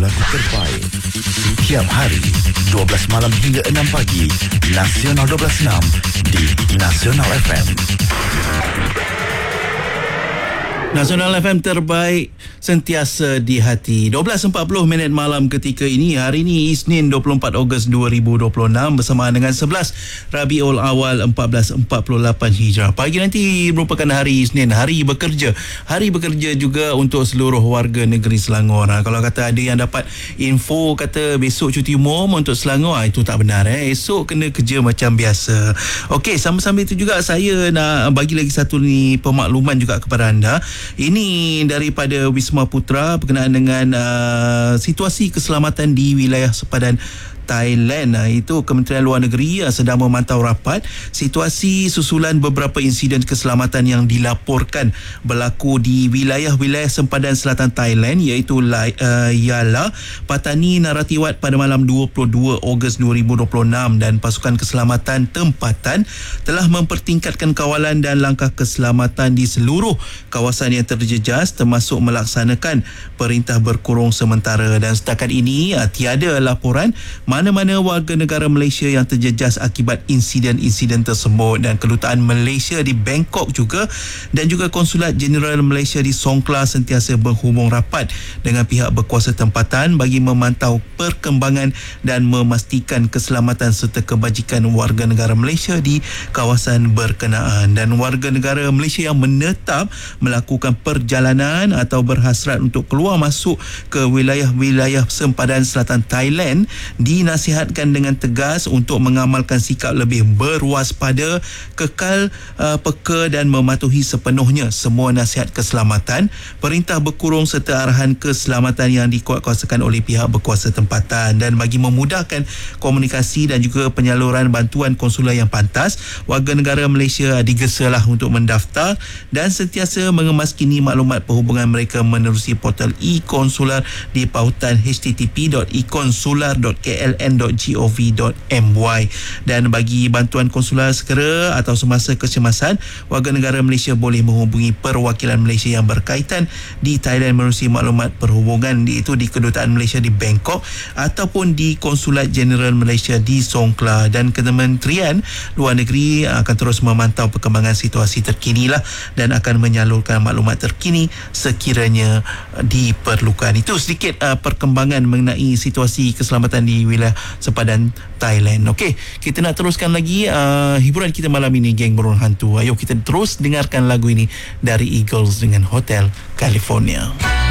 lagu-lagu terbaik. Tiap hari 12 malam hingga 6 pagi, Nasional 12.6 di Nasional FM. Nasional FM terbaik sentiasa di hati. 12.40 malam ketika ini. Hari ini Isnin 24 Ogos 2026 bersama dengan 11 Rabiul Awal 1448 Hijrah. Pagi nanti merupakan hari Isnin, hari bekerja. Hari bekerja juga untuk seluruh warga negeri Selangor. Kalau kata ada yang dapat info kata besok cuti umum untuk Selangor, itu tak benar. Esok kena kerja macam biasa. Okey, sama-sama itu juga saya nak bagi lagi satu ni pemakluman juga kepada anda. Ini daripada Wisma Putra berkenaan dengan situasi keselamatan di wilayah sepadan Thailand. Itu Kementerian Luar Negeri sedang memantau rapat situasi susulan beberapa insiden keselamatan yang dilaporkan berlaku di wilayah-wilayah sempadan selatan Thailand, iaitu ialah Patani Naratiwat pada malam 22 Ogos 2026, dan pasukan keselamatan tempatan telah mempertingkatkan kawalan dan langkah keselamatan di seluruh kawasan yang terjejas, termasuk melaksanakan perintah berkurung sementara. Dan setakat ini tiada laporan mana-mana warga negara Malaysia yang terjejas akibat insiden-insiden tersebut. Dan Kedutaan Malaysia di Bangkok juga dan juga Konsulat Jeneral Malaysia di Songkla sentiasa berhubung rapat dengan pihak berkuasa tempatan bagi memantau perkembangan dan memastikan keselamatan serta kebajikan warga negara Malaysia di kawasan berkenaan. Dan warga negara Malaysia yang menetap melakukan perjalanan atau berhasrat untuk keluar masuk ke wilayah-wilayah sempadan selatan Thailand dinasihatkan dengan tegas untuk mengamalkan sikap lebih berwaspada, kekal peka dan mematuhi sepenuhnya semua nasihat keselamatan, perintah berkurung serta arahan keselamatan yang dikuatkuasakan oleh pihak berkuasa tempatan. Dan bagi memudahkan komunikasi dan juga penyaluran bantuan konsular yang pantas, warga negara Malaysia digesalah untuk mendaftar dan sentiasa mengemas kini maklumat perhubungan mereka menerusi portal e-konsular di pautan http.ekonsular.kln.gov.my. Dan bagi bantuan konsular segera atau semasa kecemasan, warga negara Malaysia boleh menghubungi perwakilan Malaysia yang berkaitan di Thailand menerusi maklumat perhubungan, iaitu di Kedutaan Malaysia di Bangkok ataupun di Konsulat Jeneral Malaysia di Songkla. Dan Kementerian Luar Negeri akan terus memantau perkembangan situasi terkini dan akan menyalurkan maklumat terkini sekiranya diperlukan. Itu sedikit perkembangan mengenai situasi keselamatan di wilayah sepadan Thailand. Okey, kita nak teruskan lagi hiburan kita malam ini, geng burung hantu. Ayo kita terus dengarkan lagu ini dari Eagles dengan Hotel California.